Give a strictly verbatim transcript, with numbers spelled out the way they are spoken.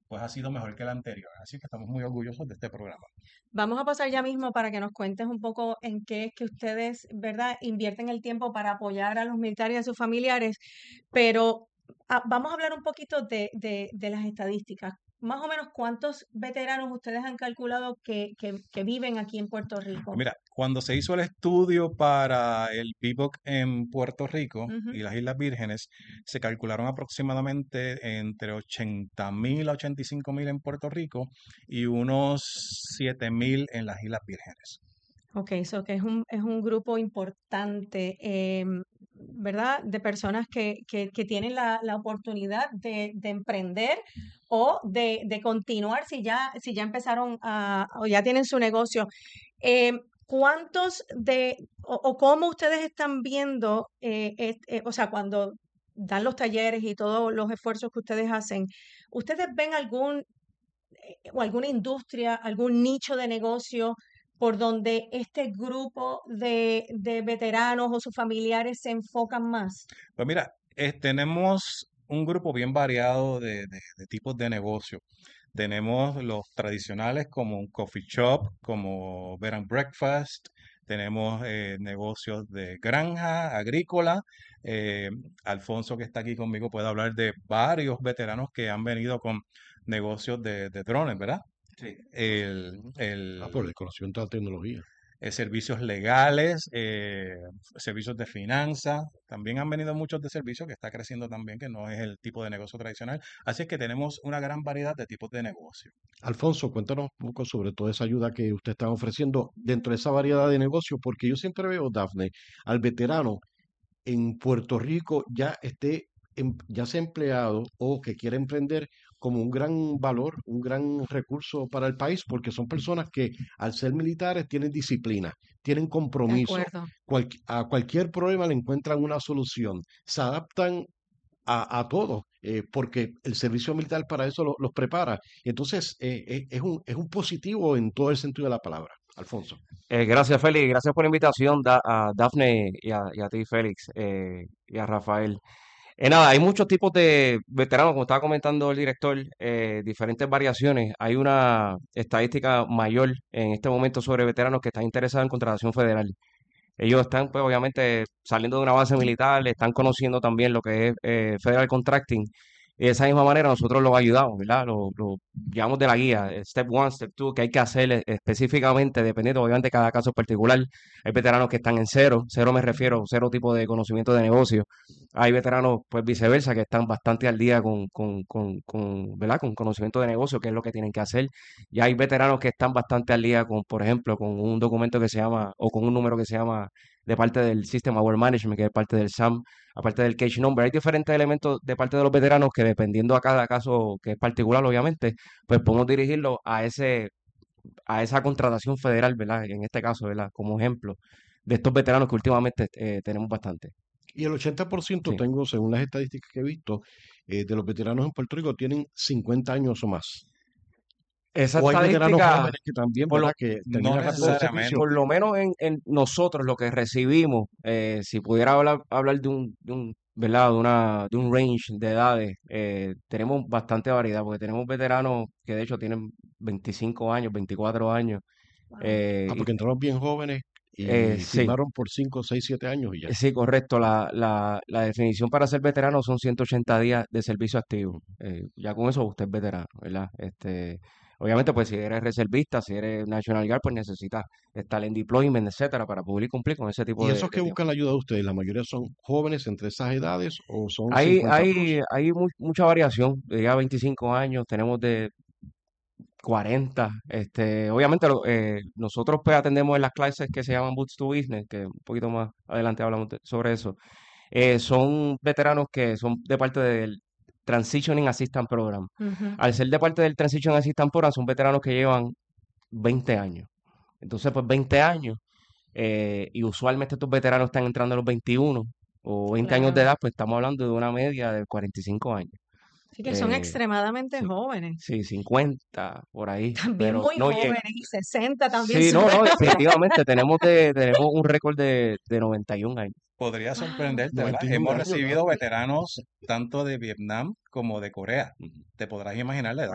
pues ha sido mejor que el anterior. Así que estamos muy orgullosos de este programa. Vamos a pasar ya mismo para que nos cuentes un poco en qué es que ustedes, ¿verdad?, invierten el tiempo para apoyar a los militares y a sus familiares, pero ah, vamos a hablar un poquito de, de- de las estadísticas. Más o menos, ¿cuántos veteranos ustedes han calculado que, que- que viven aquí en Puerto Pues Rico? mira, cuando se hizo el estudio para el P I V O C en Puerto Rico Ujú. y las Islas Vírgenes, se calcularon aproximadamente entre ochenta mil a ochenta y cinco mil en Puerto Rico y unos siete mil en las Islas Vírgenes. Ok, eso que es un, es un grupo importante, em, ¿verdad? De personas que, que, que tienen la, la oportunidad de, de emprender o de, de continuar si ya, si ya empezaron a, o ya tienen su negocio. Em, ¿cuántos de, o, o cómo ustedes están viendo, eh, es- eh, o sea, cuando dan los talleres y todos los esfuerzos que ustedes hacen, ¿ustedes ven algún o alguna industria, algún nicho de negocio por donde este grupo de, de veteranos o sus familiares se enfocan más? Pues mira, eh, tenemos un grupo bien variado de, de- de tipos de negocio. Tenemos los tradicionales como un coffee shop, como bed and breakfast. Tenemos eh, negocios de granja, agrícola. Eh, Alfonso, que está aquí conmigo, puede hablar de varios veteranos que han venido con negocios de, de drones, ¿verdad? Sí. El, Ah, por el el conocimiento de la tecnología. eh, servicios legales, eh, servicios de finanzas. También han venido muchos de servicios que está creciendo también, que no es el tipo de negocio tradicional. Así es que tenemos una gran variedad de tipos de negocio. Alfonso, cuéntanos un poco sobre toda esa ayuda que usted está ofreciendo dentro de esa variedad de negocios, porque yo siempre veo, Dafne, al veterano en Puerto Rico ya esté, em- ya sea empleado o que quiera emprender como un gran valor, un gran recurso para el país, porque son personas que al ser militares tienen disciplina, tienen De compromiso, acuerdo. cual- a cualquier problema le encuentran una solución, se adaptan a, a todo, eh, porque el servicio militar para eso lo- los prepara. Y entonces eh, eh, es un, es un positivo en todo el sentido de la palabra, Alfonso. Eh, gracias, Félix. Gracias por la invitación, Da- a Dafne y a, y a ti, Félix, eh, y a Rafael. Eh, nada, hay muchos tipos de veteranos, como estaba comentando el director, eh, diferentes variaciones. Hay una estadística mayor en este momento sobre veteranos que están interesados en contratación federal. Ellos están, pues, obviamente, saliendo de una base militar, están conociendo también lo que es eh, Federal Contracting. Y de esa misma manera nosotros los ayudamos, ¿verdad? Lo, lo llevamos de la guía, eh, Step one, Step two, que hay que hacer eh, específicamente, dependiendo, obviamente, de cada caso particular. Hay veteranos que están en cero, cero me refiero, cero tipo de conocimiento de negocio. Hay veteranos, pues, viceversa, que están bastante al día con, con, con, con, ¿verdad? Con conocimiento de negocio, qué es lo que tienen que hacer. Y hay veteranos que están bastante al día con, por ejemplo, con un documento que se llama, o con un número que se llama de parte del System Aware Management, que es parte del S A M, aparte del Case Number. Hay diferentes elementos de parte de los veteranos que dependiendo a cada caso que es particular, obviamente, pues podemos dirigirlo a ese, a esa contratación federal, ¿verdad? En este caso, ¿verdad? Como ejemplo de estos veteranos que últimamente eh, tenemos bastante. Y el ochenta por ciento Sí. tengo, según las estadísticas que he visto, eh, de los veteranos en Puerto Rico tienen cincuenta años o más. Esa O hay veteranos estadística, jóvenes que también, por ¿verdad? lo, Que No terminan rápido el por, servicio. por necesariamente. lo menos en, en nosotros, lo que recibimos, eh, si pudiera hablar, hablar de un, de un, ¿verdad? De una, de un range de edades, eh, tenemos bastante variedad, porque tenemos veteranos que de hecho tienen veinticinco años, veinticuatro años, Wow. eh, Ah, y porque entraron bien jóvenes eh, y sí, firmaron por cinco, seis, siete años y ya. sí, correcto. La, la, la definición para ser veterano son ciento ochenta días de servicio activo. Ujú. Eh, ya con eso usted es veterano, ¿verdad? Este, obviamente, pues si eres reservista, si eres National Guard, pues necesitas estar en deployment, etcétera, para poder cumplir con ese tipo Y de, esos que de tiempo. buscan la ayuda de ustedes, ¿la mayoría son jóvenes entre esas edades o son Hay, cincuenta hay, plus? hay mu- mucha variación. Ya veinticinco años, tenemos de cuarenta. Este, obviamente, lo- eh, nosotros pues atendemos en las clases que se llaman Boots to Business, que un poquito más adelante hablamos de- sobre eso. Eh, son veteranos que son de parte del Transitioning Assistance Program. Ujú. Al ser de parte del Transition Assistance Program, son veteranos que llevan veinte años. Entonces, pues veinte años, eh, y usualmente estos veteranos están entrando a los veintiuno o veinte años de Claro. edad, pues estamos hablando de una media de cuarenta y cinco años. Así que son Eh, extremadamente sí, jóvenes. sí, cincuenta por ahí, También pero muy no, oye, jóvenes y sesenta también sí, son. no, no, definitivamente tenemos, de, tenemos un récord de, de noventa y un años. Podría Wow. sorprenderte, ¿verdad? noventa y un Hemos años, recibido Dafne. veteranos tanto de Vietnam como de Corea. Ujú. Te podrás imaginar la edad